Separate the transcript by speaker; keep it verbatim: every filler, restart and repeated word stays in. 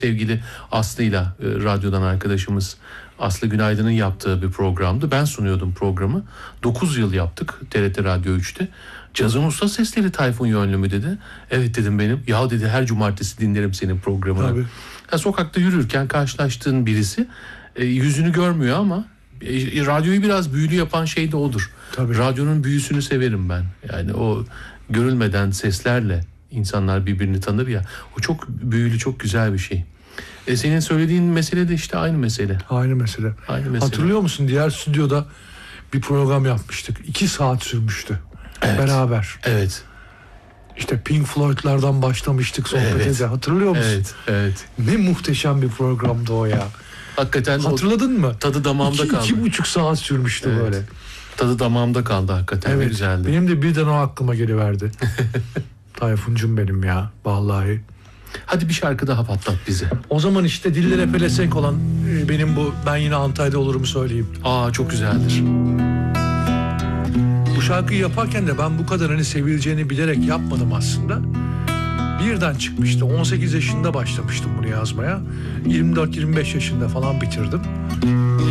Speaker 1: Sevgili Aslı'yla, e, radyodan arkadaşımız Aslı Günaydın'ın yaptığı bir programdı. Ben sunuyordum programı. dokuz yıl yaptık T R T Radyo üçte. Cazın usta sesleri Tayfun Yönlü mü dedi. Evet dedim benim. Ya dedi her cumartesi dinlerim senin programını.
Speaker 2: Tabii.
Speaker 1: Ya, sokakta yürürken karşılaştığın birisi e, yüzünü görmüyor ama e, radyoyu biraz büyülü yapan şey de odur.
Speaker 2: Tabii.
Speaker 1: Radyonun büyüsünü severim ben. Yani o görülmeden seslerle insanlar birbirini tanır ya. O çok büyülü, çok güzel bir şey. E senin söylediğin mesele de işte aynı mesele.
Speaker 2: Aynı mesele.
Speaker 1: Aynı mesele.
Speaker 2: Hatırlıyor musun? Diğer stüdyoda bir program yapmıştık. İki saat sürmüştü.
Speaker 1: Evet.
Speaker 2: Beraber.
Speaker 1: Evet.
Speaker 2: İşte Pink Floyd'lardan başlamıştık sohbete.
Speaker 1: Evet.
Speaker 2: Hatırlıyor musun?
Speaker 1: Evet. Evet.
Speaker 2: Ne muhteşem bir programdı o ya.
Speaker 1: Hakikaten
Speaker 2: hatırladın mı?
Speaker 1: Tadı damağımda
Speaker 2: iki,
Speaker 1: kaldı.
Speaker 2: İki buçuk saat sürmüştü
Speaker 1: Evet.
Speaker 2: böyle.
Speaker 1: Tadı damağımda kaldı hakikaten.
Speaker 2: Evet.
Speaker 1: Güzeldi.
Speaker 2: Benim de birden o aklıma geliverdi. Tayfuncum benim ya. Vallahi.
Speaker 1: Hadi bir şarkı daha patlat bize.
Speaker 2: O zaman işte dillere pelesenk olan e, benim bu Ben Yine Antalya'da Olurum söyleyeyim.
Speaker 1: Aa, çok güzeldir.
Speaker 2: Bu şarkıyı yaparken de ben bu kadar hani sevileceğini bilerek yapmadım aslında. Birden çıkmıştı. on sekiz yaşında başlamıştım bunu yazmaya. yirmi dört yirmi beş yaşında falan bitirdim.